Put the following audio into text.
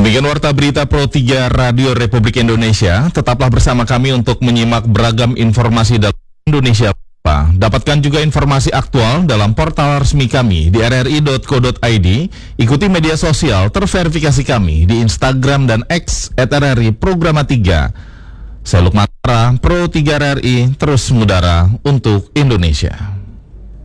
Demikian Warta Berita Pro 3 Radio Republik Indonesia. Tetaplah bersama kami untuk menyimak beragam informasi dalam Indonesia. Dapatkan juga informasi aktual dalam portal resmi kami di rri.co.id. Ikuti media sosial terverifikasi kami di Instagram dan X @RRI Programa 3. Saya Lukman Pro 3 RRI, terus mengudara untuk Indonesia.